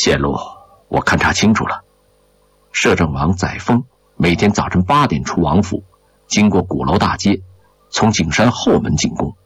线路我勘察清楚了，摄政王载沣每天早晨8点出王府，经过鼓楼大街，从景山后门进攻。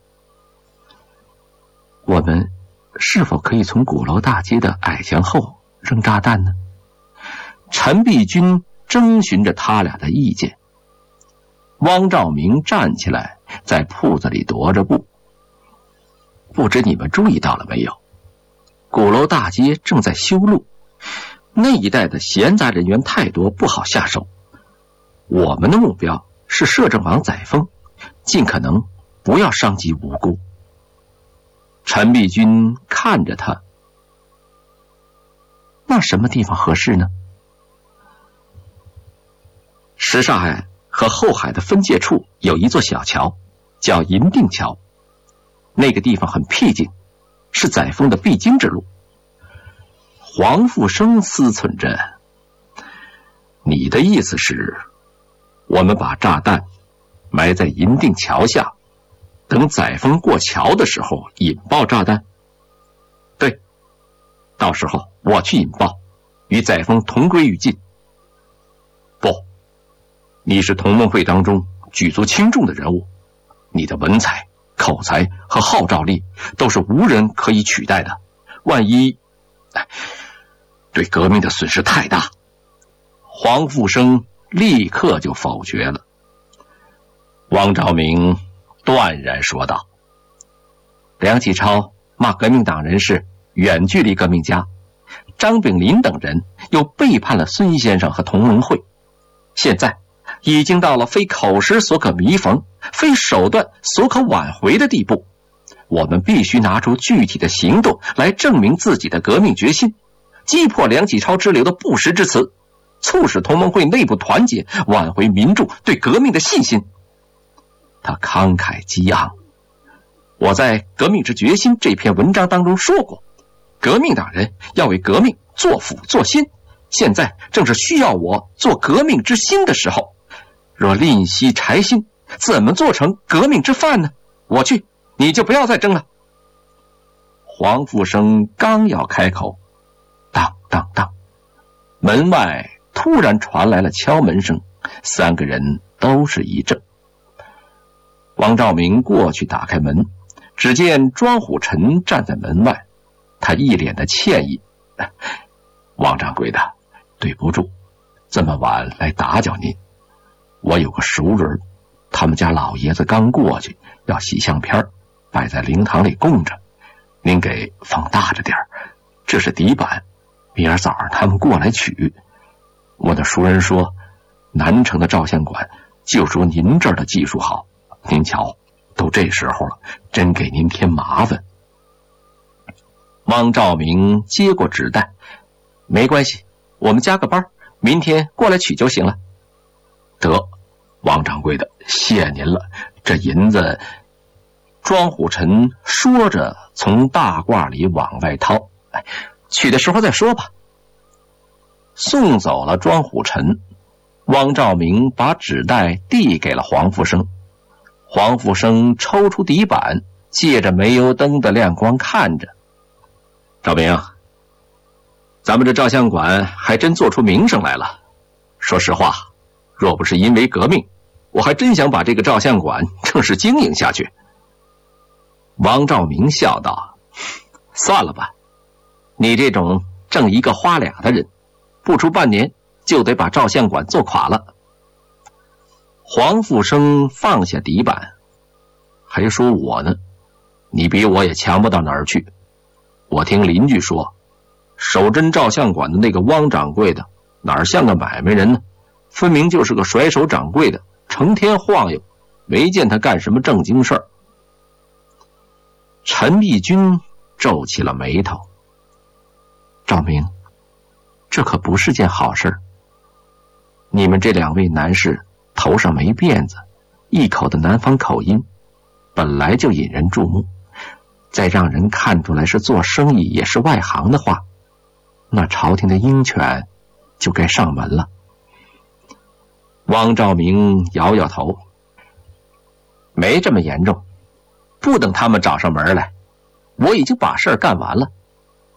我们是否可以从鼓楼大街的矮墙后扔炸弹呢？陈璧君征询着他俩的意见。汪兆铭站起来，在铺子里踱着步。不知你们注意到了没有，鼓楼大街正在修路，那一带的闲杂人员太多，不好下手。我们的目标是摄政王载沣，尽可能不要伤及无辜。陈璧君看着他，那什么地方合适呢？什刹海和后海的分界处有一座小桥，叫银锭桥，那个地方很僻静，是载沣的必经之路。黄复生思忖着，你的意思是，我们把炸弹埋在银锭桥下，等载沣过桥的时候引爆炸弹？对，到时候我去引爆，与载沣同归于尽。不，你是同盟会当中举足轻重的人物，你的文采、口才和号召力都是无人可以取代的，万一对革命的损失太大。黄复生立刻就否决了。汪兆铭断然说道，梁启超骂革命党人是远距离革命家，张炳麟等人又背叛了孙先生和同盟会，现在已经到了非口实所可弥缝，非手段所可挽回的地步。我们必须拿出具体的行动来证明自己的革命决心，击破梁启超之流的不实之词，促使同盟会内部团结，挽回民众对革命的信心。他慷慨激昂，我在《革命之决心》这篇文章当中说过，革命党人要为革命做辅做心，现在正是需要我做革命之心的时候。若吝惜柴薪，怎么做成革命之饭呢？我去，你就不要再争了。黄复生刚要开口，当当当，门外突然传来了敲门声，三个人都是一怔。汪兆铭过去打开门，只见庄虎臣站在门外，他一脸的歉意，汪掌柜的，对不住，这么晚来打搅您。我有个熟人，他们家老爷子刚过去，要洗相片，摆在灵堂里供着，您给放大着点，这是底板，明儿早上他们过来取。我的熟人说，南城的照相馆就说您这儿的技术好，您瞧，都这时候了，真给您添麻烦。汪兆铭接过纸袋，没关系，我们加个班，明天过来取就行了。得，汪掌柜的，谢您了，这银子。庄虎臣说着从大褂里往外掏，取的时候再说吧。送走了庄虎臣，汪兆铭把纸袋递给了黄复生。黄复生抽出底板，借着煤油灯的亮光看着。兆铭，咱们这照相馆还真做出名声来了。说实话，若不是因为革命，我还真想把这个照相馆正式经营下去。王兆铭笑道，算了吧，你这种挣一个花俩的人，不出半年就得把照相馆做垮了。黄复生放下底板，还说我呢，你比我也强不到哪儿去。我听邻居说，守贞照相馆的那个汪掌柜的哪像个买卖人呢，分明就是个甩手掌柜的，成天晃悠，没见他干什么正经事儿。陈璧君皱起了眉头，兆铭，这可不是件好事。你们这两位男士头上没辫子，一口的南方口音，本来就引人注目，再让人看出来是做生意也是外行的话，那朝廷的鹰犬就该上门了。汪兆铭摇摇头，没这么严重，不等他们找上门来，我已经把事儿干完了。